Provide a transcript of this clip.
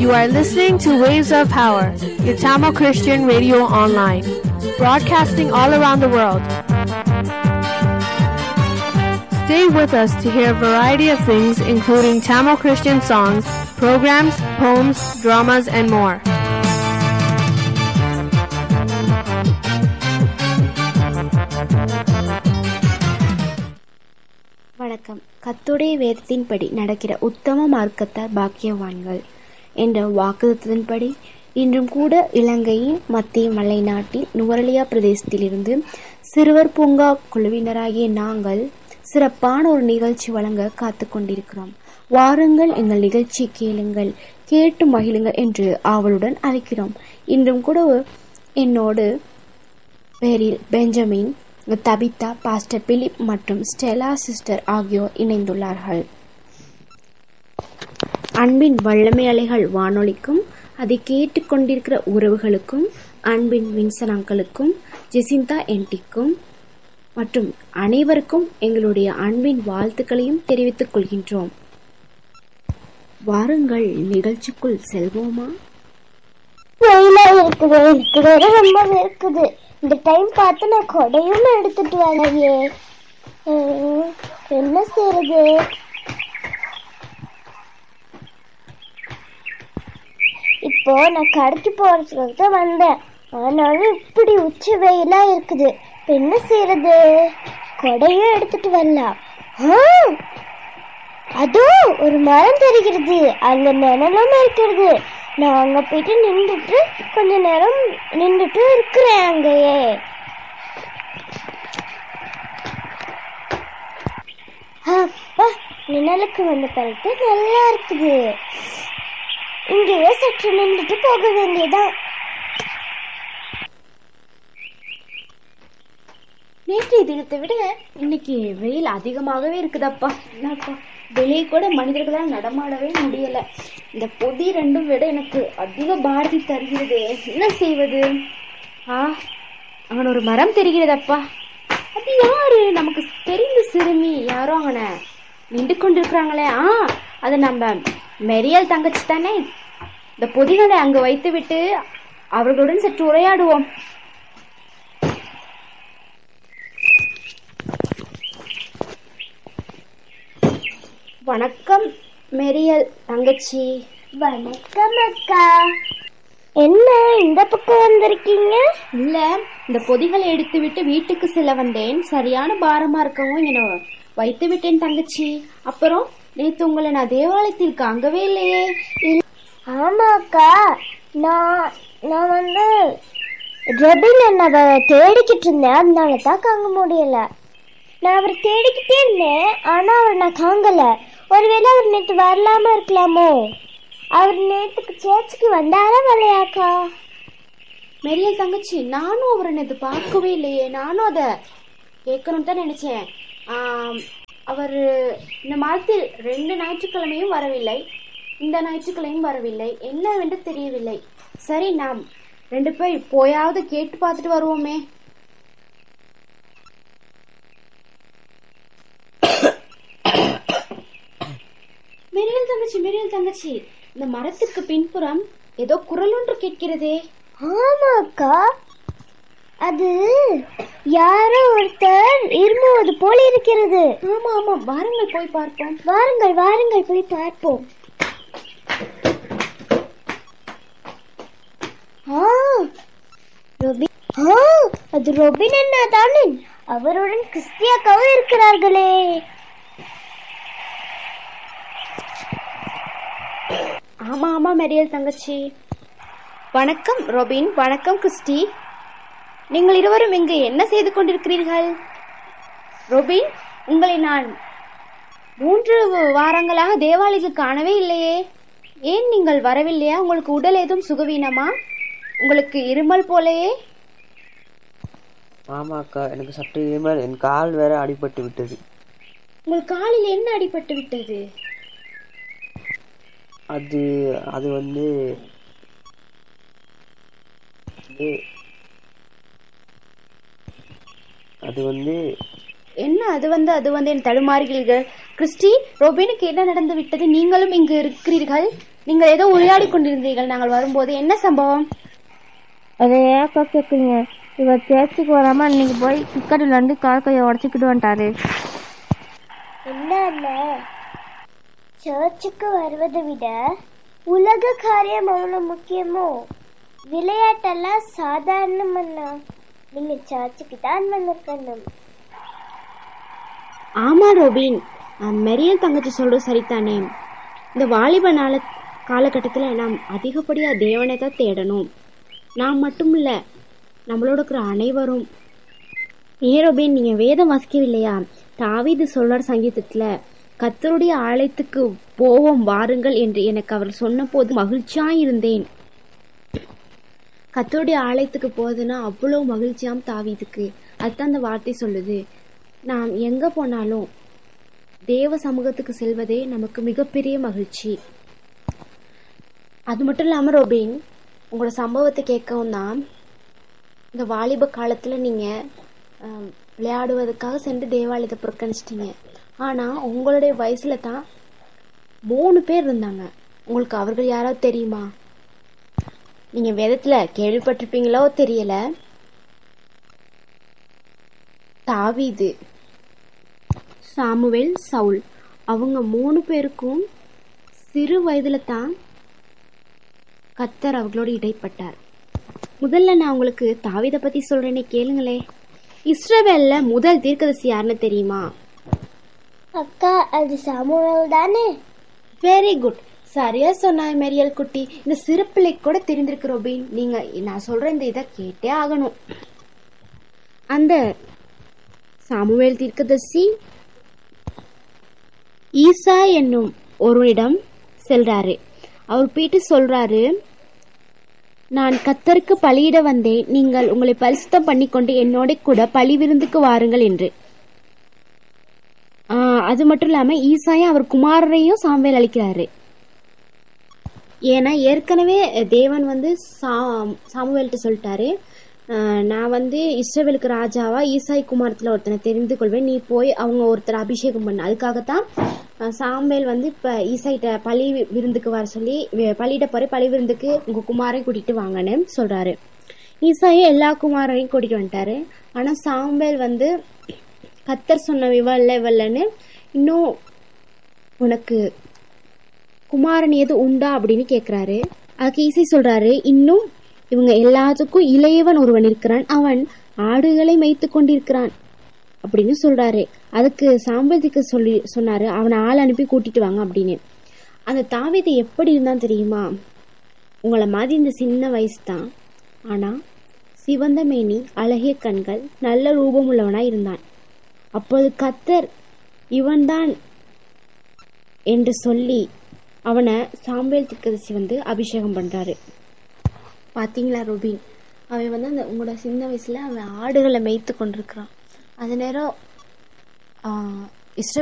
You are listening to Waves of Power, your Tamil Christian radio online, broadcasting all around the world. Stay with us to hear a variety of things, including Tamil Christian songs, programs, poems, dramas, and more. வணக்கம். கர்த்தருடைய வேதத்தின்படி நடக்கிற உத்தம மார்க்கத்தார் பாக்கியவான்கள் என்ற வாக்குத்தத்தின்படி இன்றும் கூட இலங்கையின் மத்திய மலை நாட்டில் நுவரெலியா பிரதேசத்திலிருந்து சிறுவர் பூங்கா குழுவினராகிய நாங்கள் சிறப்பான ஒரு நிகழ்ச்சி வழங்க காத்து கொண்டிருக்கிறோம். வாருங்கள், எங்கள் நிகழ்ச்சி கேளுங்கள், கேட்டு மகிழுங்கள் என்று ஆவலுடன் அழைக்கிறோம். இன்றும் கூட என்னோடு பேரில் பெஞ்சமின், தபிதா, பாஸ்டர் பிலிப் மற்றும் ஸ்டெலா சிஸ்டர் ஆகியோர் இணைந்துள்ளார்கள். அன்பின் வல்லமை அலைகள் வானொலிக்கும் அதை கேட்டுக்கொண்டிருக்கிற உறவுகளுக்கும், அன்பின் வின்சன் அங்கிளுக்கும், ஜெசிந்தா என்டிக்கும் மற்றும் அனைவருக்கும் எங்களுடைய அன்பின் வாழ்த்துக்களையும் தெரிவித்துக் கொள்கின்றோம். வாருங்கள், நிகழ்ச்சிக்குள் செல்வோமா? ரொம்ப இருக்குது. இந்த டைம் பார்த்து நான் கொடையும் எடுத்துட்டு வரலையே, என்ன செய்யறது? இப்போ நான் கடைக்கு போறதுக்காக தான் வந்தேன். ஆனாலும் இப்படி உச்சி வெயிலா இருக்குது. இப்போ என்ன செய்யறது? கொடையும் எடுத்துட்டு வரலாம். அதுவும் ஒரு மரம் தெரிகிறது, அங்க நிழலும் இருக்கிறது. நான் அங்க போயிட்டு நின்றுட்டு கொஞ்ச நேரம் நின்றுட்டு இருக்கிறேன் அங்கேயே. அப்பா, நிழலுக்கு வந்த பிறகு நல்லா இருக்குது. இங்கேயே சற்று நின்றுட்டு போக வேண்டியதான். நேற்றைய தினத்தை விட இன்னைக்கு வெயில் அதிகமாகவே இருக்குதாப்பா. என்னப்பா, வெளியே கூட மனிதர்களால் நடமாடவே முடியல. இந்த பொதி ரெண்டும் விட எனக்கு அதிக பாரதி தருகிறது. என்ன செய்வது? அவன் ஒரு மரம் தெரிகிறதப்பா. அது யாரு? நமக்கு தெரிந்த சிறுமி யாரோ அவனை நின்று கொண்டிருக்கிறாங்களே. அது நம்ம மெரியல் தங்கச்சி தானே. இந்த பொதிகளை அங்கு வைத்து விட்டு அவர்களுடன் சற்று உரையாடுவோம். வணக்கம் மெரியல் தங்கச்சி. வணக்கம் அக்கா. என்ன இந்த பக்கம் வந்திருக்கீங்க? இல்ல, இந்த பொதிகளை எடுத்து விட்டு வீட்டுக்கு செல்ல வந்தேன். சரியான பாரமா இருக்கவும் என்ன வைத்து விட்டேன் தங்கச்சி. அப்புறம் நேத்து உங்களை நான் தேவாலயத்தில் காங்கவே இல்லையே. ஆமா அக்கா, நான் வந்து ரெபின் என்ன தேடிக்கிட்டு இருந்தேன், அதனாலதான் காங்க முடியல. நான் அவரை தேடிக்கிட்டே இருந்தேன், ஆனா அவர் நான் காங்கல. ஒருவேளை அவர் நேற்று வரலாம இருக்கலாமோ? அவர் நேற்றுக்கு சேர்ச்சுக்கு வந்தாரா வரலையாக்கா? மெரியல் தங்கச்சி, நானும் அவரை நேற்று பார்க்கவே இல்லையே. நானும் அதை கேட்கணும் தான் நினைச்சேன். அவர் இந்த மாதத்தில் 2 ஞாயிற்றுக்கிழமையும் வரவில்லை, இந்த ஞாயிற்றுக்கிழமையும் வரவில்லை. என்னவென்று தெரியவில்லை. சரி, நாம் 2 பேர் போயாவது கேட்டு பார்த்துட்டு வருவோமே. மெரியல் தங்கச்சி, இந்த மரத்துக்கு பின்புறம் ஏதோ குரல் ஒன்று கேட்கிறதே. ஆமா அக்கா, அது யாரோ ஒருத்தர் இருமுவது போல இருக்கிறது. ஆமா ஆமா, வாருங்கள் போய் பார்ப்போம். வாருங்கள் போய் பார்ப்போம். அது ரொபின் அண்ணா தானே. அவருடன் கிறிஸ்டியாக்காவும் இருக்கிறார்களே. ஆமா ஆமா மெரியல் தங்கச்சி. வணக்கம் ரொபின். வணக்கம் கிறிஸ்டி. நீங்கள் இருவரும் இங்கு என்ன செய்து கொண்டிருக்கிறீர்கள்? ரொபின், உங்களை நான் 3 வாரங்களாக தேவாலயத்தில் காணவே இல்லையே. ஏன் நீங்கள் வரவில்லையா? உங்களுக்கு உடல் ஏதும் சுகவீனமா? உங்களுக்கு இருமல் போலையே. ஆமா அக்கா, எனக்கு சற்று இருமல். என் கால் வேற அடிபட்டு விட்டது. உங்கள் காலில் என்ன அடிபட்டு விட்டது? அது வந்து என்ன அது வந்து என் தடுமாறுகிறீர்கள்? கிறிஸ்டி, ரோபினுக்கு என்ன நடந்து விட்டது? நீங்களும் இங்கு இருக்கிறீர்கள். நீங்கள் ஏதோ உரையாடி கொண்டிருந்தீர்கள் நாங்கள் வரும்போது. என்ன சம்பவம்? அதை ஏக்கா கேட்குறீங்க? இவர் சேர்ச்சுக்கு வராம இன்னைக்கு போய் கிரிக்கெட் விளையாண்டு கால் கையை உடச்சிக்கிட்டு வந்துட்டாரு. என்ன சர்ச்சுக்கு வருவதை விட உலக காரியம் அவ்வளோ முக்கியமோ? விளையாட்டெல்லாம் சாதாரணம் அண்ணா. நீங்க சர்ச்சுக்கு தான் வந்திருக்கணும். ஆமா ரோபின், மெரியல் தங்கச்சி சொல்றது சரிதானே. இந்த வாலிப காலகட்டத்தில் நாம் அதிகப்படியாக தேவனை தான் தேடணும். நாம் மட்டும் இல்லை, நம்மளோட இருக்கிற அனைவரும். ரோபின், நீங்கள் வேதம் வாசிக்கவில்லையா? தாவீது சொல்றார் சங்கீதத்தில், கர்த்தருடைய ஆலயத்துக்கு போவோம் வாருங்கள் என்று எனக்கு அவர் சொன்ன போது மகிழ்ச்சியாயிருந்தேன். கர்த்தருடைய ஆலயத்துக்கு போகுதுன்னா அவ்வளோ மகிழ்ச்சியாம் தாவீதுக்கு. அதுதான் அந்த வார்த்தை சொல்லுது. நாம் எங்கே போனாலும் தேவ சமூகத்துக்கு செல்வதே நமக்கு மிகப்பெரிய மகிழ்ச்சி. அது மட்டும் இல்லாமல் ரோபின், உங்களோட சம்பவத்தை கேட்கவும் தான், இந்த வாலிப காலத்தில் நீங்கள் விளையாடுவதற்காக சென்று தேவாலயத்தை புறக்கணிச்சிட்டிங்க. ஆனால் உங்களுடைய வயசில் தான் 3 பேர் இருந்தாங்க. உங்களுக்கு அவர்கள் யாராவது தெரியுமா? நீங்கள் வேதத்தில் கேள்விப்பட்டிருப்பீங்களோ தெரியல. தாவீது, சாமுவேல், சவுல், அவங்க 3 பேருக்கும் சிறு வயதுல தான் கர்த்தர் அவர்களோடு இடைப்பட்டார். முதல்ல நான் உங்களுக்கு தாவீதை பத்தி சொல்றேனே, கேளுங்களே. இஸ்ரவேல்ல முதல் தீர்க்கதரிசி யாருன்னு தெரியுமா? அக்கா, அது சாமுவேல் தானே? வெரி குட், சரியா சொன்னாய் மெரியல் குட்டி. இந்த சிறு பிள்ளை கூட தெரிந்திருக்கு ரோபின். நீங்க நான் சொல்ற இந்த இதை கேட்டே ஆகணும். அந்த சாமுவேல் தீர்க்கதரிசி ஈசா என்னும் ஒருவரிடம் செல்றாரு. அவர் போயிட்டு சொல்றாரு, நான் கர்த்தருக்கு பலியிட வந்தேன், நீங்கள் உங்களை பரிசுத்தம் பண்ணிக்கொண்டு என்னோட கூட பலி விருந்துக்கு வாருங்கள் என்று. அது மட்டும் இல்லாம ஈசாயும் அவர் குமாரரையும் சாமுவேல் அளிக்கிறாரு. ஏன்னா ஏற்கனவே தேவன் சாமுவேல்கிட்ட சொல்லிட்டாரு, நான் இஸ்ரவேலுக்கு ராஜாவா ஈசாய் குமாரத்துல ஒருத்தனை தெரிந்து கொள்வேன், நீ போய் அவங்க ஒருத்தர் அபிஷேகம் பண்ண. அதுக்காகத்தான் சாமுவேல் இப்ப ஈசாயிட்ட பலி விருந்துக்கு வர சொல்லி, பலியிட போற பலி விருந்துக்கு உங்க குமாரையும் கூட்டிட்டு வாங்கன்னு சொல்றாரு. ஈசாயும் எல்லா குமாரையும் கூட்டிட்டு வந்துட்டாரு. ஆனா சாமுவேல் கர்த்தர் சொன்ன இவல்லன்னு இன்னும் உனக்கு குமாரன் எது உண்டா அப்படின்னு கேக்குறாரு. அதுக்கு ஈசை சொல்றாரு, இன்னும் இவங்க எல்லாத்துக்கும் இளையவன் ஒருவன் இருக்கிறான், அவன் ஆடுகளை மேய்த்து கொண்டிருக்கிறான் அப்படின்னு சொல்றாரு. அதுக்கு சாம்பதிக்கு சொன்னாரு, அவனை ஆள் அனுப்பி கூட்டிட்டு வாங்க அப்படின்னு. அந்த தாவீது எப்படி இருந்தான் தெரியுமா? உங்களை மாதிரி இந்த சின்ன வயசு தான், ஆனா சிவந்த மேனி, அழகிய கண்கள், நல்ல ரூபம் உள்ளவனாய் இருந்தான். அப்போது கர்த்தர் இவன்தான் என்று சொல்லி அவனை சாமுவேல் தீர்க்கதரிசி அபிஷேகம் பண்றாரு. பாத்தீங்களா ரோபின், அவன் அந்த உங்களோட சின்ன வயசுல அவன் ஆடுகளை மேய்த்து கொண்டிருக்கிறான். அது நேரம்